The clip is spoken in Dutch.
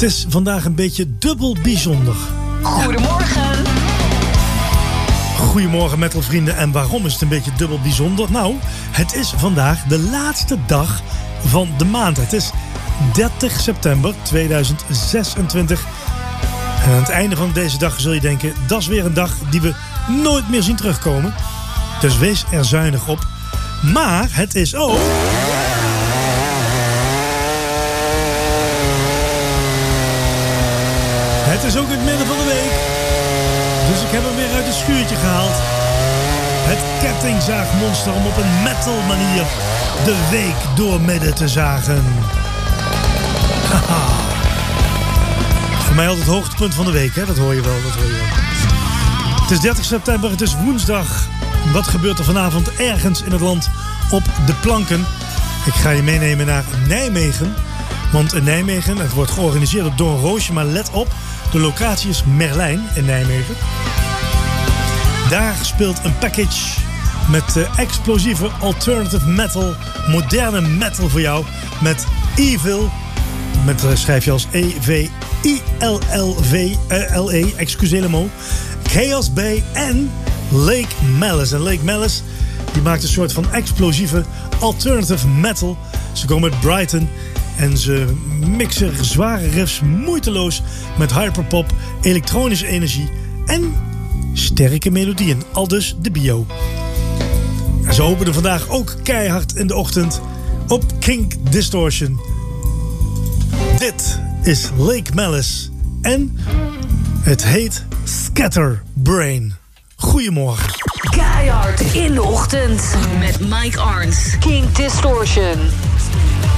is vandaag een beetje dubbel bijzonder. Goedemorgen. Goedemorgen metalvrienden. En waarom is het een beetje dubbel bijzonder? Nou, het is vandaag de laatste dag van de maand. Het is 30 september 2026. En aan het einde van deze dag zul je denken, dat is weer een dag die we nooit meer zien terugkomen. Dus wees er zuinig op. Maar het is ook... Het is ook het midden van de week. Dus ik heb hem weer uit het schuurtje gehaald. Het kettingzaagmonster om op een metal manier de week doormidden te zagen. Haha. Voor mij altijd het hoogtepunt van de week, hè? Dat hoor je wel, Het is 30 september, het is woensdag. Wat gebeurt er vanavond ergens in het land op de planken? Ik ga je meenemen naar Nijmegen. Want in Nijmegen, het wordt georganiseerd door Don Roosje, maar let op, de locatie is Merlijn in Nijmegen. Daar speelt een package met explosieve alternative metal, moderne metal voor jou. Met Evil, schrijf je als E-V-I-L-L-V-L-E, excusez-le-mo. Chaos Bay en Lake Malice. En Lake Malice die maakt een soort van explosieve alternative metal. Ze komen uit Brighton en ze mixen zware riffs moeiteloos met hyperpop, elektronische energie en sterke melodieën. Aldus de bio. En ze openen vandaag ook keihard in de ochtend op Kink Distortion. Dit is Lake Malice en het heet Scatterbrain. Goedemorgen. Keihard in de ochtend met Mike Arns. Kink Distortion.